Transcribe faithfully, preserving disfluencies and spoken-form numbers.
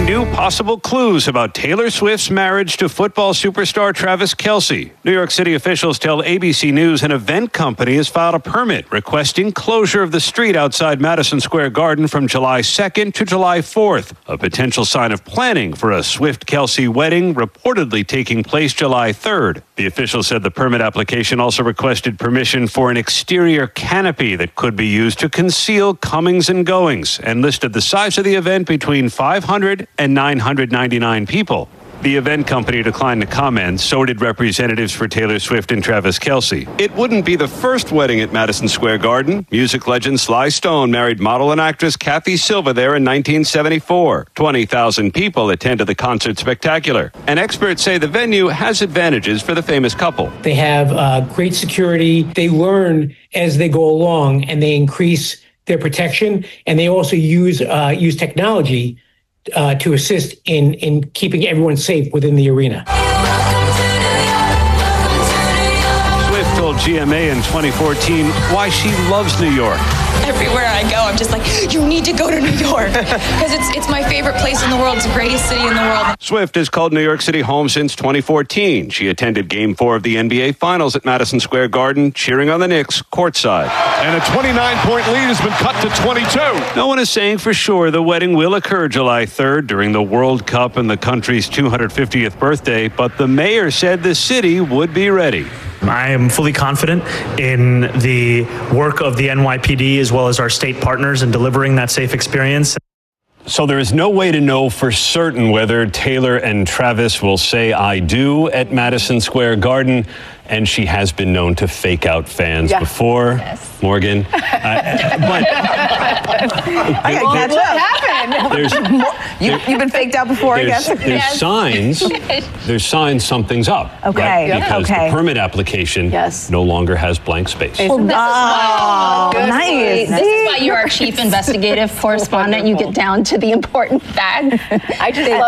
new possible clues about Taylor Swift's marriage to football superstar Travis Kelce. New York City officials tell A B C News an event company has filed a permit requesting closure of the street outside Madison Square Garden from July second to July fourth, a potential sign of planning for a Swift-Kelce wedding reportedly taking place July third. The official said the permit application also requested permission for an exterior canopy that could be used to conceal comings and goings, and listed the size of the event between five hundred and nine hundred ninety-nine people. The event company declined to comment, so did representatives for Taylor Swift and Travis Kelce. It wouldn't be the first wedding at Madison Square Garden. Music legend Sly Stone married model and actress Kathy Silva there in nineteen seventy-four. twenty thousand people attended the concert spectacular. And experts say the venue has advantages for the famous couple. They have uh, great security. They learn as they go along, and they increase their protection. And they also use uh, use technology Uh, to assist in, in keeping everyone safe within the arena. Swift told G M A in twenty fourteen why she loves New York. Everywhere I go, I'm just like, you need to go to New York because it's it's my favorite place in the world. It's the greatest city in the world. Swift has called New York City home since twenty fourteen. She attended Game four of the N B A Finals at Madison Square Garden, cheering on the Knicks courtside. And a twenty-nine point lead has been cut to twenty-two. No one is saying for sure the wedding will occur July third during the World Cup and the country's two hundred fiftieth birthday, but the mayor said the city would be ready. I am fully confident in the work of the N Y P D as well as our state partners in delivering that safe experience. So there is no way to know for certain whether Taylor and Travis will say I do at Madison Square Garden, and she has been known to fake out fans yeah. before. Yes. Morgan. Uh, but I got catch up. What happened? There's, you, there, you've been faked out before, I guess. There's yes. signs. There's signs something's up. Okay. Right? Yep. Because okay. the permit application yes. no longer has blank space. Oh, this oh is why, nice. This is why you're our chief investigative correspondent. You get down to the important facts. I just love